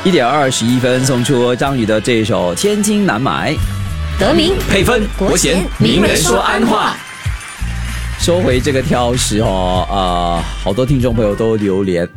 1点21分送出张宇的这一首《千金难买》， 得名配分国贤，名人说安话。收回这个挑食哦，好多听众朋友都留言，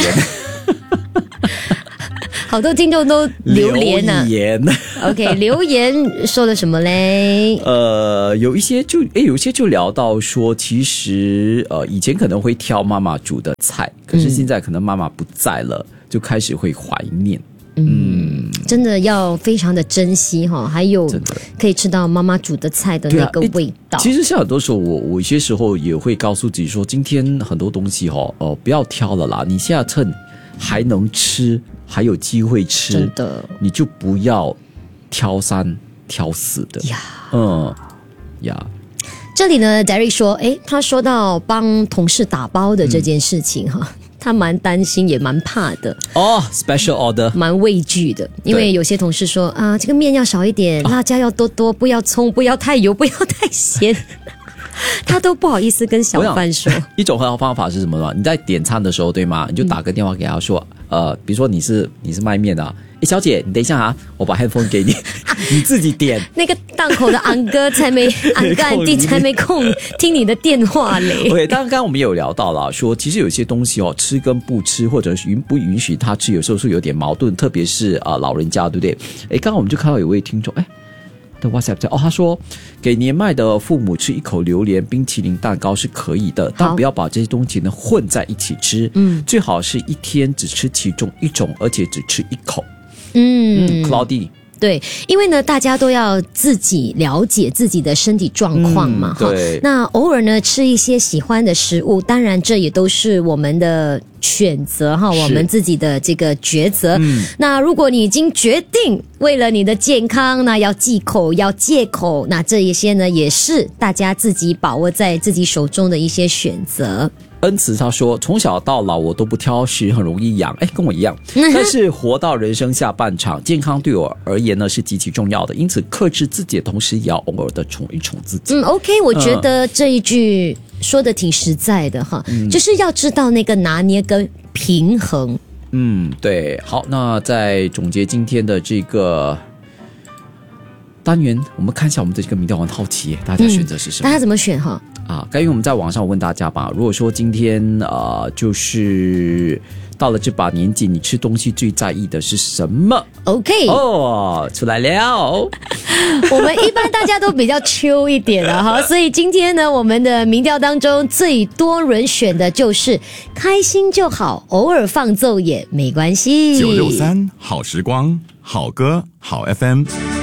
好多听众都留言呢。OK， 留言说了什么嘞？ 有一些就聊到说，其实以前可能会挑妈妈煮的菜，可是现在可能妈妈不在了，就开始会怀念。 真的要非常的珍惜哈，还有可以吃到妈妈煮的菜的那个味道。 其实像很多时候我有些时候也会告诉自己说，今天很多东西不要挑了啦，你现在趁还能吃，还有机会吃， 真的你就不要挑三挑四的呀。 这里呢 Derek 说，他说到帮同事打包的这件事情哈。他蛮担心也蛮怕的 special order 蛮畏惧的，因为有些同事说这个面要少一点，辣椒要多多，不要葱，不要太油，不要太咸他都不好意思跟小贩说。 一种很好方法是什么呢？你在点餐的时候对吗，你就打个电话给他说比如说你是卖面的小姐你等一下啊，我把 handphone 给你你自己点。那个档口的安哥才没安哥安弟才没空听你的电话嘞。 OK， 刚刚我们也有聊到了，说其实有些东西吃跟不吃，或者允不允许他吃，有时候是有点矛盾，特别是老人家，对不对？刚刚我们就看到有位听众的 WhatsApp 他说给年迈的父母吃一口榴莲冰淇淋蛋糕是可以的，但不要把这些东西呢混在一起吃，最好是一天只吃其中一种，而且只吃一口。Claudia， 对，因为呢，大家都要自己了解自己的身体状况嘛， 对。 那偶尔呢，吃一些喜欢的食物，当然这也都是我们的选择哈，我们自己的这个抉择。那如果你已经决定为了你的健康，那要忌口，要戒口，那这一些呢，也是大家自己把握在自己手中的一些选择。 恩慈他说，从小到老我都不挑食，很容易养，跟我一样。但是活到人生下半场，健康对我而言呢是极其重要的，因此克制自己的同时，也要偶尔的宠一宠自己。 OK， 我觉得这一句说的挺实在的哈，就是要知道那个拿捏跟平衡。 对。好，那在总结今天的这个单元，我们看一下我们的这个民调，很好奇大家选择是什么？ 大家怎么选哈？ 刚才我们在网上问大家吧，如果说今天就是到了这把年纪，你吃东西最在意的是什么 ？OK， 出来了。 我们一般大家都比较 chill 一点的哈，所以今天呢，我们的民调当中最多人选的就是开心就好，偶尔放纵也没关系。 963好时光，好歌好 FM。